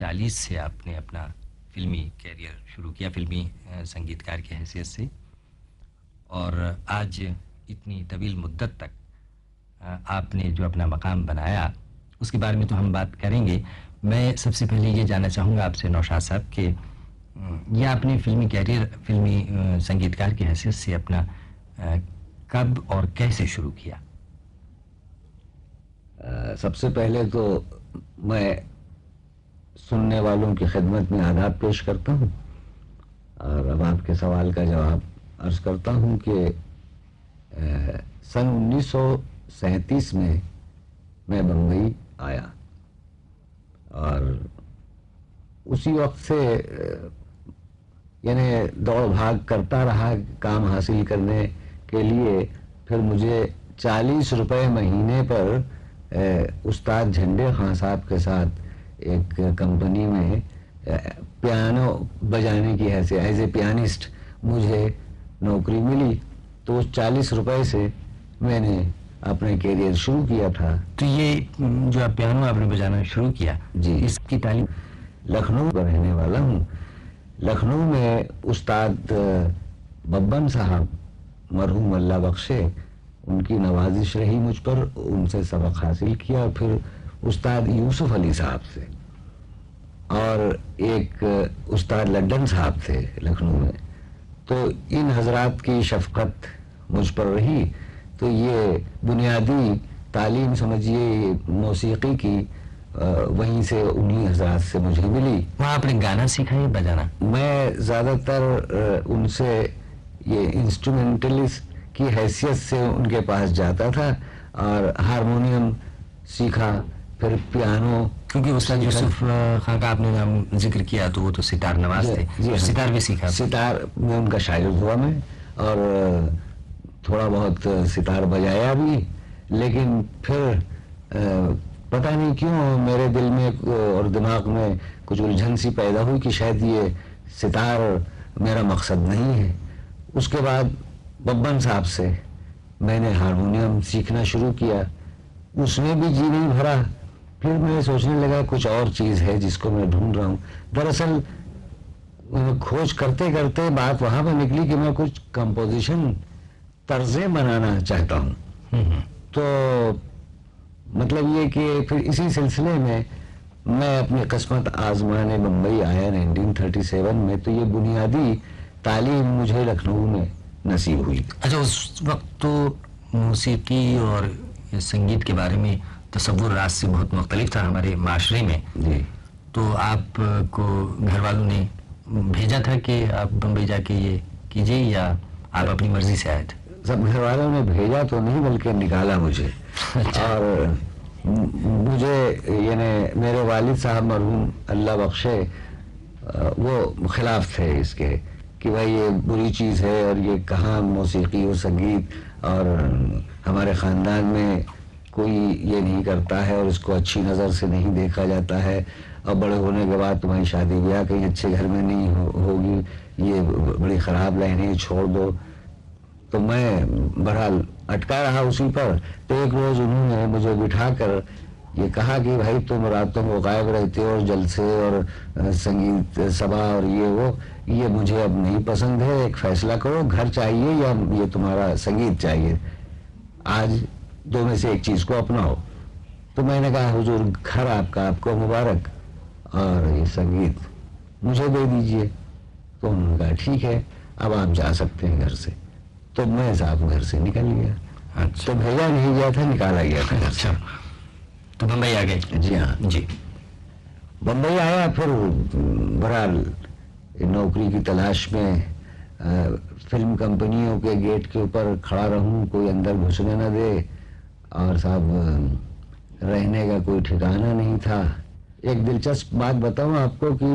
1941 से आपने अपना फिल्मी कैरियर शुरू किया, फिल्मी संगीतकार की हैसियत से, और आज इतनी तवील मुद्दत तक आपने जो अपना मकाम बनाया उसके बारे में तो हम बात करेंगे। मैं सबसे पहले ये जानना चाहूँगा आपसे नौशाद साहब कि ये आपने फिल्मी कैरियर, फिल्मी संगीतकार की हैसियत से अपना कब और कैसे शुरू किया? सबसे पहले तो मैं सुनने वालों की खिदमत में आदाब पेश करता हूँ और अब आपके सवाल का जवाब अर्ज करता हूँ कि सन 1937 में मैं बम्बई आया और उसी वक्त से यानी दौड़ भाग करता रहा काम हासिल करने के लिए। फिर मुझे 40 रुपए महीने पर उस्ताद झंडे खां साहब के साथ एक कंपनी में पियानो बजाने की हैसियत एज ए पियानिस्ट मुझे नौकरी मिली। तो उस 40 रुपए से मैंने अपना कैरियर शुरू किया था। तो ये जो आप पियानो आपने बजाना शुरू किया जी, इसकी तालीम? लखनऊ का रहने वाला हूँ। लखनऊ में उस्ताद बब्बन साहब मरहूम अल्लाह बख्शे, उनकी नवाजिश रही मुझ पर, उनसे सबक हासिल किया और फिर उस्ताद यूसुफ अली साहब से और एक उस्ताद लड्डन साहब थे लखनऊ में। तो इन हजरात की शफकत मुझ पर रही। तो ये बुनियादी तालीम समझिए मौसीकी की वहीं से उन्हीं हजरात से मुझे मिली। वहाँ आपने गाना सीखा है बजाना? मैं ज़्यादातर उनसे ये इंस्ट्रूमेंटलिस्ट की हैसियत से उनके पास जाता था और हारमोनियम सीखा, फिर पियानो। क्योंकि उस्ताद यूसुफ खां का आपने नाम जिक्र किया तो वो तो सितार नवाज थे। जी, सितार भी सीखा? सितार में उनका शागिर्द हुआ मैं और थोड़ा बहुत सितार बजाया भी। लेकिन फिर पता नहीं क्यों मेरे दिल में और दिमाग में कुछ उलझन सी पैदा हुई कि शायद ये सितार मेरा मकसद नहीं है। उसके बाद बब्बन साहब से मैंने हारमोनियम सीखना शुरू किया, उसमें भी जी नहीं भरा। फिर मैं सोचने लगा कुछ और चीज़ है जिसको मैं ढूंढ रहा हूँ। दरअसल खोज करते करते बात वहाँ पर निकली कि मैं कुछ कंपोजिशन तर्जें बनाना चाहता हूँ। तो मतलब ये कि फिर इसी सिलसिले में मैं अपनी किस्मत आजमाने मुंबई आया 1937 में। तो ये बुनियादी तालीम मुझे लखनऊ में नसीब हुई। अच्छा, उस वक्त तो मौसीकी और संगीत के बारे में तसव्वुर राज से बहुत मुख्तलिफ था हमारे माशरे में। जी। तो आपको घर वालों ने भेजा था कि आप बम्बई जाके ये कीजिए या आप अपनी मर्जी से आए थे? सब घर वालों ने भेजा तो नहीं बल्कि निकाला मुझे। और मुझे यानी मेरे वालिद साहब मरहूम अल्लाह बख्शे वो खिलाफ थे इसके कि भाई ये बुरी चीज़ है और ये कहाँ मौसीकी और संगीत, और हमारे ख़ानदान में कोई ये नहीं करता है और इसको अच्छी नज़र से नहीं देखा जाता है, और बड़े होने के बाद तुम्हारी शादी ब्याह कहीं अच्छे घर में नहीं होगी, ये बड़ी ख़राब लाइन है, छोड़ दो। तो मैं बहरहाल अटका रहा उसी पर। तो एक रोज़ उन्होंने मुझे बिठाकर ये कहा कि भाई तुम रातों को गायब रहते हो और जलसे और संगीत सभा और ये मुझे अब नहीं पसंद है, एक फैसला करो, घर चाहिए या ये तुम्हारा संगीत चाहिए, आज दो में से एक चीज़ को अपनाओ। तो मैंने कहा हुजूर घर आपका, आपको मुबारक, और ये संगीत मुझे दे दीजिए। तो उन्होंने कहा ठीक है, अब आप जा सकते हैं घर से। तो मैं साहब घर से निकल गया। अच्छा। तो भेजा नहीं गया था, निकाला गया था। अच्छा, तो बम्बई आ गए? जी हाँ जी। बम्बई आया, फिर बहरहाल नौकरी की तलाश में फिल्म कंपनियों के गेट के ऊपर खड़ा रहूं, कोई अंदर घुसने न दे, और साहब रहने का कोई ठिकाना नहीं था। एक दिलचस्प बात बताऊं आपको कि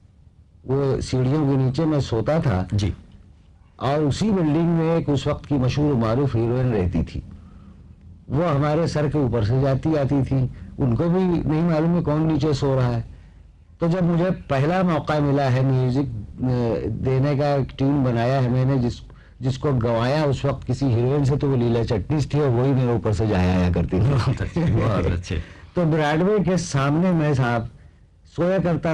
वो सीढ़ियों के नीचे मैं सोता था जी, और उसी बिल्डिंग में एक उस वक्त की मशहूर मारूफ हीरोइन रहती थी। वो हमारे सर के ऊपर से जाती आती थी, उनको भी नहीं मालूम है कौन नीचे सो रहा है। तो जब मुझे पहला मौका मिला है म्यूजिक देने का, एक ट्यून बनाया है मैंने जिसको गवाया उस वक्त किसी हीरोइन से, तो वो लीला चटनीस थी और वही मेरे ऊपर से जाया आया करती थी। बहुत अच्छे। तो ब्रॉडवे के सामने मैं साहब सोया करता